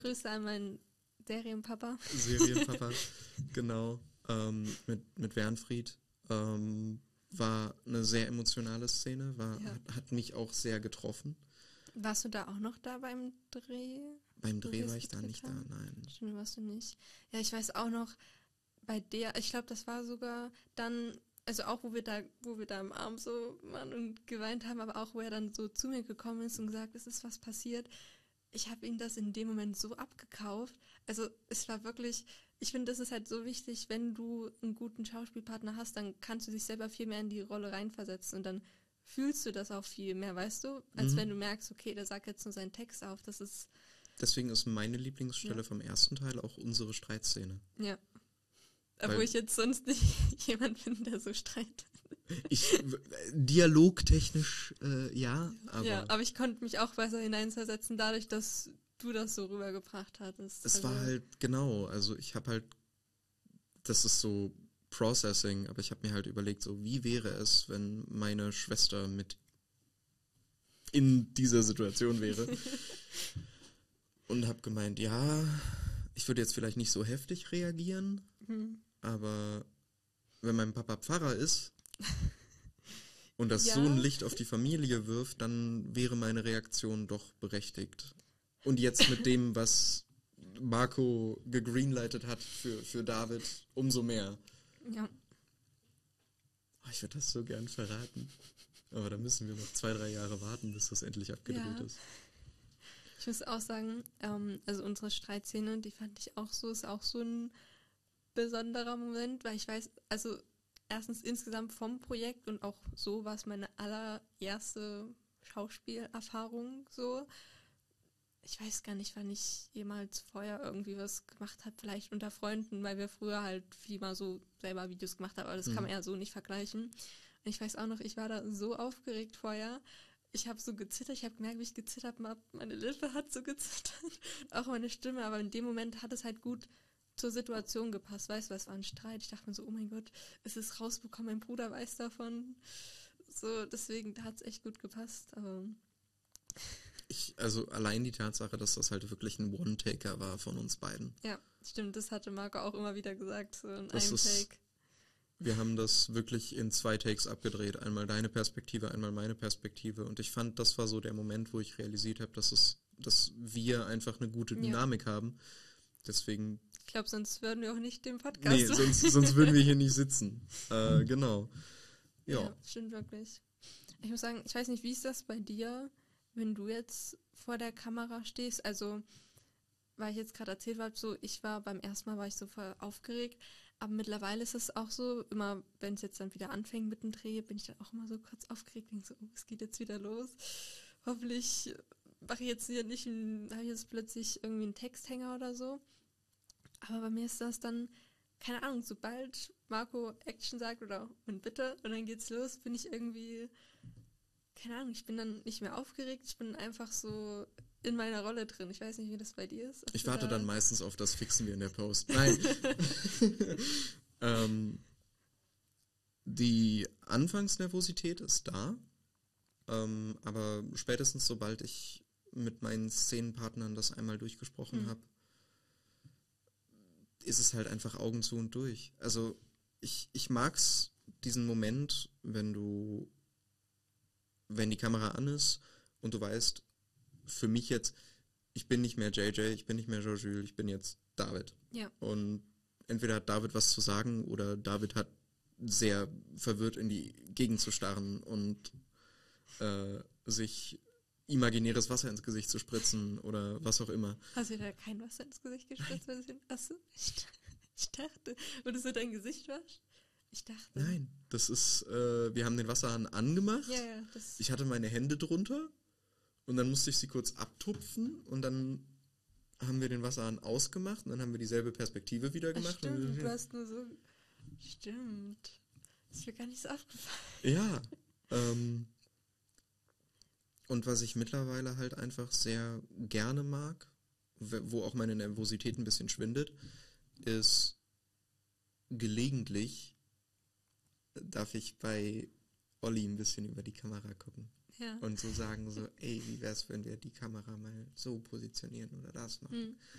Grüße an meinen Serienpapa. Serienpapa, genau, mit Wernfried. War eine sehr emotionale Szene, Ja. hat mich auch sehr getroffen. Warst du da auch noch da beim Dreh? Beim Wo Dreh wir war es ich da gedreht nicht da, haben? nein. Stimmt, warst du nicht. Ja, ich weiß auch noch, bei der, ich glaube, das war sogar dann, also auch, wo wir da im Arm so waren und geweint haben, aber auch, wo er dann so zu mir gekommen ist und gesagt, es ist was passiert. Ich habe ihm das in dem Moment so abgekauft. Also es war wirklich, ich finde, das ist halt so wichtig, wenn du einen guten Schauspielpartner hast, dann kannst du dich selber viel mehr in die Rolle reinversetzen und dann fühlst du das auch viel mehr, weißt du? Als wenn du merkst, okay, der sagt jetzt nur seinen Text auf. Das ist, Deswegen ist meine Lieblingsstelle ja. vom ersten Teil auch unsere Streitszene. Ja. Obwohl Weil ich jetzt sonst nicht jemand bin, der so streitet. dialogtechnisch, ja, Ja, aber aber ich konnte mich auch besser hineinversetzen, dadurch, dass du das so rübergebracht hattest. es war halt, genau, also ich habe halt, das ist so Processing, aber ich habe mir halt überlegt, so wie wäre es, wenn meine Schwester mit in dieser Situation wäre und habe gemeint, ja, ich würde jetzt vielleicht nicht so heftig reagieren, aber wenn mein Papa Pfarrer ist und das Ja. so ein Licht auf die Familie wirft, dann wäre meine Reaktion doch berechtigt. Und jetzt mit dem, was Marco gegreenlightet hat für David, umso mehr. Ja. Oh, ich würde das so gern verraten. Aber da müssen wir noch 2-3 Jahre warten, bis das endlich abgedreht Ja. ist. Ich muss auch sagen, also unsere Streitszene, die fand ich auch so, ist auch so ein besonderer Moment, weil ich weiß, also erstens insgesamt vom Projekt und auch so war es meine allererste Schauspielerfahrung so. Ich weiß gar nicht, wann ich jemals vorher irgendwie was gemacht habe, vielleicht unter Freunden, weil wir früher halt viel mal so selber Videos gemacht haben, aber das kann man eher so nicht vergleichen. Und ich weiß auch noch, ich war da so aufgeregt vorher. Ich habe so gezittert, ich habe gemerkt, wie ich gezittert habe. Meine Lippe hat so gezittert, auch meine Stimme, aber in dem Moment hat es halt gut zur Situation gepasst, weißt du, es war ein Streit. Ich dachte mir so, oh mein Gott, es ist rausbekommen, mein Bruder weiß davon. So, deswegen hat es echt gut gepasst, aber Also allein die Tatsache, dass das halt wirklich ein One-Taker war von uns beiden. ja, stimmt, das hatte Marco auch immer wieder gesagt, so in Das einem ist, Take. wir haben das wirklich in 2 Takes abgedreht. Einmal deine Perspektive, einmal meine Perspektive. Und ich fand, das war so der Moment, wo ich realisiert habe, dass wir einfach eine gute Dynamik haben. Deswegen. Ich glaube, sonst würden wir auch nicht den Podcast Nee, machen. sonst würden wir hier nicht sitzen. Genau. Ja, stimmt wirklich. Ich muss sagen, ich weiß nicht, wie ist das bei dir, wenn du jetzt vor der Kamera stehst? Also, weil ich jetzt gerade erzählt habe, so ich war beim ersten Mal war ich so voll aufgeregt, aber mittlerweile ist es auch so, immer wenn es jetzt dann wieder anfängt mit dem Dreh, bin ich dann auch immer so kurz aufgeregt, denke so, oh, es geht jetzt wieder los. Hoffentlich mache ich jetzt hier nicht, habe ich jetzt plötzlich irgendwie einen Texthänger oder so. Aber bei mir ist das dann, keine Ahnung, sobald Marco Action sagt oder und bitte und dann geht's los, bin ich irgendwie, keine Ahnung, ich bin dann nicht mehr aufgeregt, ich bin einfach so in meiner Rolle drin. Ich weiß nicht, wie das bei dir ist. Ich warte dann meistens auf das Fixen wir in der Post. Nein. Die Anfangsnervosität ist da, aber spätestens sobald ich mit meinen Szenenpartnern das einmal durchgesprochen habe, ist es halt einfach Augen zu und durch. Also ich mag's, diesen Moment, wenn die Kamera an ist und du weißt, für mich jetzt, ich bin nicht mehr JJ, ich bin nicht mehr Georges, ich bin jetzt David. Ja. Und entweder hat David was zu sagen oder David hat sehr verwirrt in die Gegend zu starren und sich imaginäres Wasser ins Gesicht zu spritzen oder was auch immer. Hast du da kein Wasser ins Gesicht gespritzt? Achso, ich dachte, würdest du dein Gesicht waschen? Ich dachte. Nein, das ist, wir haben den Wasserhahn angemacht. Ja, ich hatte meine Hände drunter und dann musste ich sie kurz abtupfen und dann haben wir den Wasserhahn ausgemacht und dann haben wir dieselbe Perspektive wieder gemacht. Stimmt, du hast nur so. Stimmt. Das ist mir gar nicht so aufgefallen. Ja. Und was ich mittlerweile halt einfach sehr gerne mag, wo auch meine Nervosität ein bisschen schwindet, ist gelegentlich darf ich bei Olli ein bisschen über die Kamera gucken. Ja. Und so sagen so, ey, wie wär's, wenn wir die Kamera mal so positionieren oder das machen.